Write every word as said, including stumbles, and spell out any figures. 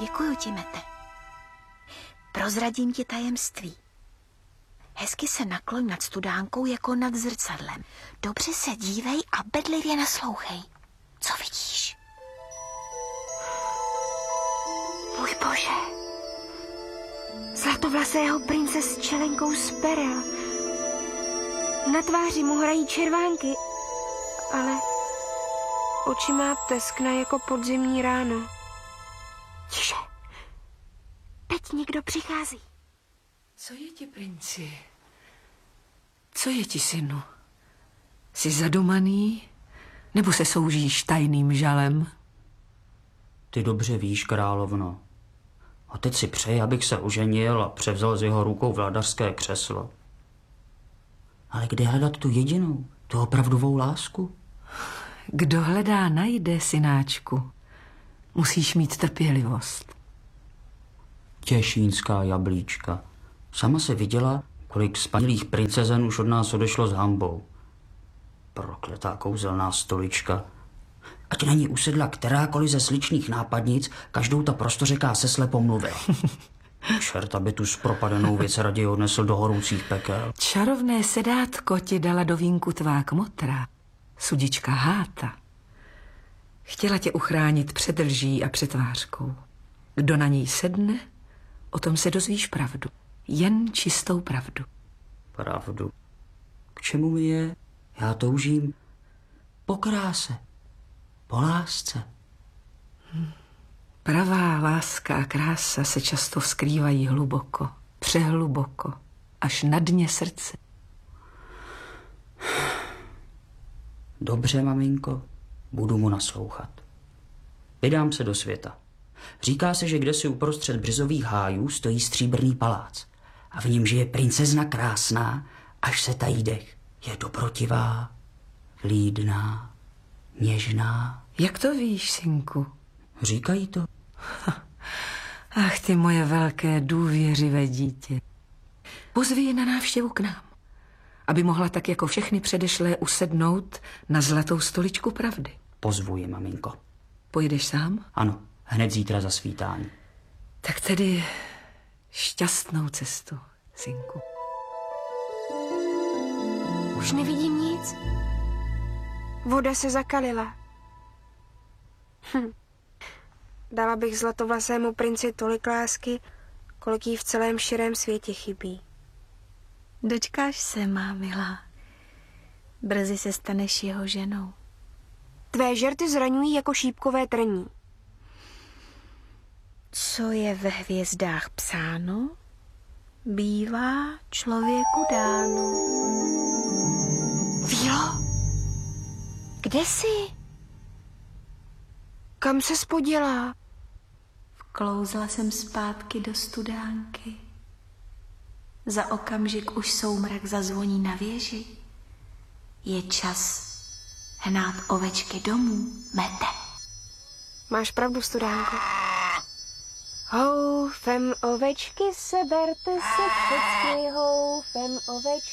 Děkuju ti, Mete. Prozradím ti tajemství. Hezky se nakloň nad studánkou jako nad zrcadlem. Dobře se dívej a bedlivě naslouchej. Co vidíš? Můj bože. Zlatovlasého prince s čelenkou z perel. Na tváři mu hrají červánky, ale oči má teskna jako podzimní ráno. Tiše. Teď někdo přichází. Co je ti, princi? Co je ti, synu? Jsi zadumaný? Nebo se soužíš tajným žalem? Ty dobře víš, královno. Otec si přeje, abych se oženil a převzal z jeho rukou vladařské křeslo. Ale kde hledat tu jedinou, tu opravdovou lásku? Kdo hledá, najde, synáčku. Musíš mít trpělivost. Těšínská jablíčka. Sama se viděla, kolik spanilých princezen už od nás odešlo s hanbou. Prokletá kouzelná stolička. Ať na ní usedla kterákoliv ze sličných nápadnic, každou ta prostořeká se slepo mluvila. Čert, aby tu zpropadenou věc raději odnesl do horoucích pekel. Čarovné sedátko ti dala do vínku tvá kmotra, sudička Háta. Chtěla tě uchránit před lží a přetvářkou. Kdo na něj sedne, o tom se dozvíš pravdu. Jen čistou pravdu. Pravdu. K čemu mi je? Já toužím po kráse, po lásce. Hm. Pravá láska a krása se často skrývají hluboko, přehluboko, až na dně srdce. Dobře, maminko, budu mu naslouchat. Vydám se do světa. Říká se, že kdesi uprostřed březových hájů stojí stříbrný palác a v něm žije princezna krásná, až se tají dech. Je dobrotivá, vlídná, něžná. Jak to víš, synku? Říkají to. Ach, ty moje velké důvěřivé dítě. Pozvi ji na návštěvu k nám, aby mohla tak jako všechny předešlé usednout na zlatou stoličku pravdy. Pozvu ji, maminko. Pojedeš sám? Ano, hned zítra za svítání. Tak tedy šťastnou cestu, synku. Už nevidím nic. Voda se zakalila. Hm. Dala bych zlatovlasému princi tolik lásky, kolik jí v celém širém světě chybí. Dočkáš se, má milá. Brzy se staneš jeho ženou. Tvé žerty zraňují jako šípkové trní. Co je ve hvězdách psáno, bývá člověku dáno. Vílo? Kde jsi? Kam se spodělá? Vklouzla jsem zpátky do studánky. Za okamžik už soumrak zazvoní na věži. Je čas hnát ovečky domů, Mete. Máš pravdu, studánko. Houfem ovečky, seberte se všecky, houfem ovečky.